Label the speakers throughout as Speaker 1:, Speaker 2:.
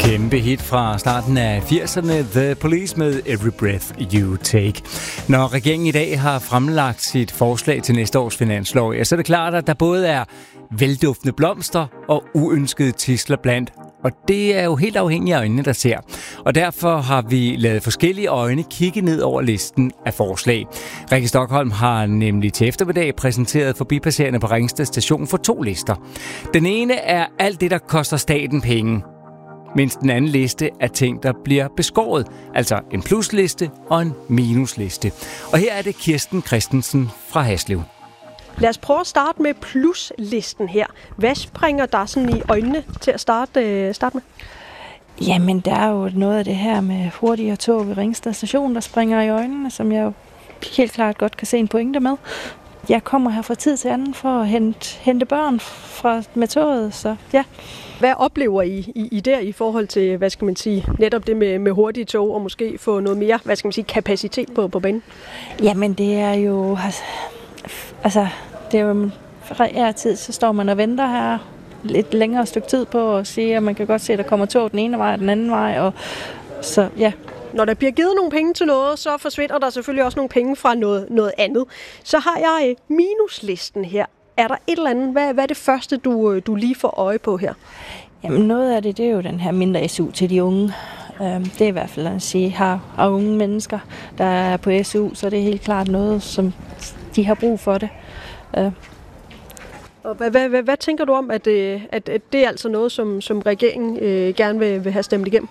Speaker 1: Kæmpe hit fra starten af 80'erne, The Police med Every Breath You Take. Når regeringen i dag har fremlagt sit forslag til næste års finanslov, så er det klart, at der både er velduftende blomster og uønskede tidsler blandt. Og det er jo helt afhængigt af øjnene, der ser. Og derfor har vi lavet forskellige øjne kigge ned over listen af forslag. Rikke Stockholm har nemlig til eftermiddag præsenteret forbipasserende på Ringsted Station for 2 lister. Den ene er alt det, der koster staten penge, mens den anden liste er ting, der bliver beskåret. Altså en plusliste og en minusliste. Og her er det Kirsten Christensen fra Haslev.
Speaker 2: Lad os prøve at starte med pluslisten her. Hvad springer der sådan i øjnene til at starte med?
Speaker 3: Jamen, der er jo noget af det her med hurtigere tog ved Ringsted Station, der springer i øjnene, som jeg jo helt klart godt kan se en pointe med. Jeg kommer her fra tid til anden for at hente børn med toget, så ja.
Speaker 2: Hvad oplever I der i forhold til, hvad skal man sige, netop det med hurtige tog og måske få noget mere, hvad skal man sige, kapacitet på banen?
Speaker 3: Jamen, det er jo... Altså, det er jo fra tid, så står man og venter her lidt længere stykke tid på at sige, at man kan godt se, at der kommer tog den ene vej og den anden vej, og så ja.
Speaker 2: Når der bliver givet nogle penge til noget, så forsvinder der selvfølgelig også nogle penge fra noget andet. Så har jeg minuslisten her. Er der et eller andet? Hvad er det første, du lige får øje på her?
Speaker 3: Jamen noget af det er jo den her mindre SU til de unge. Det er i hvert fald at sige, har unge mennesker, der er på SU, så det er helt klart noget, som de har brug for det.
Speaker 2: Og hvad tænker du om, at det er altså noget, som regeringen gerne vil have stemt igennem?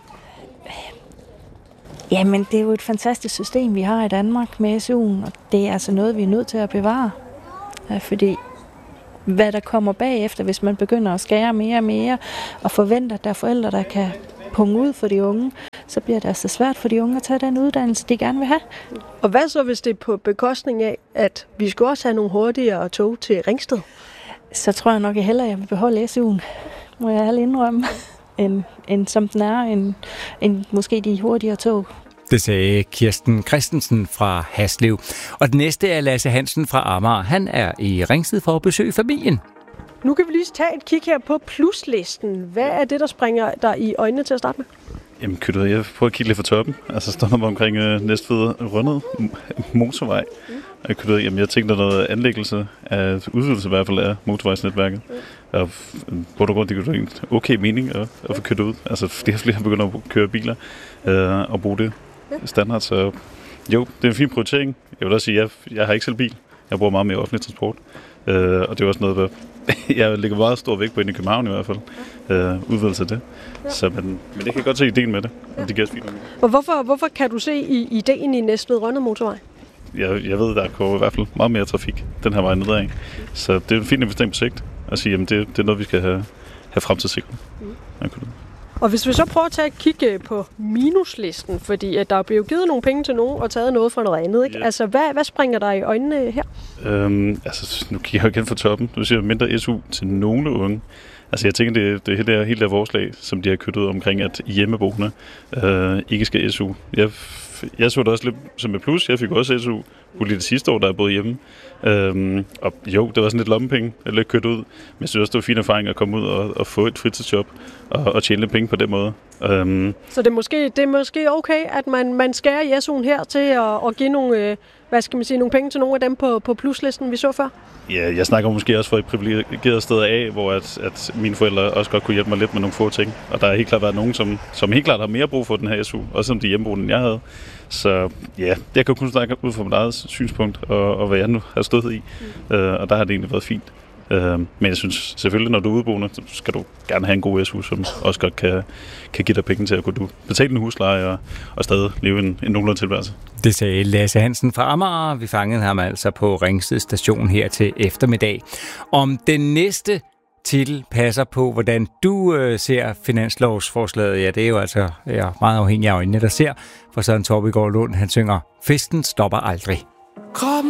Speaker 3: Jamen, det er jo et fantastisk system, vi har i Danmark med SU'en, og det er altså noget, vi er nødt til at bevare. Fordi hvad der kommer bagefter, hvis man begynder at skære mere og mere, og forventer, at der er forældre, der kan punge ud for de unge, så bliver det altså svært for de unge at tage den uddannelse, de gerne vil have.
Speaker 2: Og hvad så, hvis det er på bekostning af, at vi skal også have nogle hurtigere tog til Ringsted?
Speaker 3: Så tror jeg nok, at jeg vil beholde SU'en, må jeg ærligt indrømme, end som den er, end måske de hurtigere tog.
Speaker 1: Det sagde Kirsten Christensen fra Haslev. Og den næste er Lasse Hansen fra Amager. Han er i Ringsted for at besøge familien.
Speaker 2: Nu kan vi lige tage et kig her på pluslisten. Hvad er det, der springer der i øjnene til at starte med?
Speaker 4: Jamen, jeg prøver at kigge lidt fra toppen. Altså, står der omkring Næstved rundet motorvej. Jeg tænkte noget anlæggelse af udvidelse i hvert fald af motorvejsnetværket. Og på grund det kunne det okay mening at få kørt ud. Altså, flere begynder at køre biler og bruge det standard. Så jo, det er en fin prioritering. Jeg vil også sige, at jeg har ikke selv bil. Jeg bruger meget mere offentlig transport. Og det er også noget, der jeg lægger meget stor vægt på inde i København i hvert fald. Udvidelse af det. Så, men det kan jeg godt se ideen med det. Og det giver fint.
Speaker 2: Og hvorfor kan du se ideen i Næstved Rønnet motorvej?
Speaker 4: Jeg ved, der kommer i hvert fald meget mere trafik den her vej nedad. Så det er en fin investering på sigt at sige, at det er noget, vi skal have fremtidssikret.
Speaker 2: Og hvis vi så prøver at tage et kig på minuslisten, fordi at der er blevet givet nogle penge til nogen og taget noget fra noget andet, ikke? Yeah. Altså, hvad springer der i øjnene her?
Speaker 4: Nu kigger jeg igen fra toppen. Du siger mindre SU til nogle unge. Altså, jeg tænker, det er hele det forslag, som de har kørt ud omkring, at hjemmeboende ikke skal SU. Jeg så det også lidt som et plus. Jeg fik også SU lige det sidste år, der er boet hjemme. Og jo, det var sådan lidt lommepenge, lidt kørt ud. Men jeg synes også, det var en fin erfaring at komme ud og få et fritidsjob og tjene lidt penge på den måde.
Speaker 2: Så det er måske okay, at man skærer i SU'en her til at give nogle, nogle penge til nogle af dem på pluslisten, vi så før?
Speaker 4: Ja, jeg snakker måske også fra et privilegeret sted af, hvor at mine forældre også godt kunne hjælpe mig lidt med nogle få ting. Og der har helt klart været nogen, som helt klart har mere brug for den her SU, også som de hjemmeboende, end jeg havde. Så ja, jeg kan kun snakke ud fra mit eget synspunkt, og hvad jeg nu har stået i. Og der har det egentlig været fint. Men jeg synes selvfølgelig, når du er udeboende, så skal du gerne have en god SU, som også godt kan give dig penge til at kunne betale en husleje og stadig leve en nogenlunde tilværelse.
Speaker 1: Det sagde Lasse Hansen fra Amager. Vi fangede ham altså på Ringsted Station her til eftermiddag. Om den næste titel passer på, hvordan du ser finanslovsforslaget, ja, det er jo altså meget afhængig af øjnene, der ser. For Søren Torbegaard Lund, han synger, festen stopper aldrig.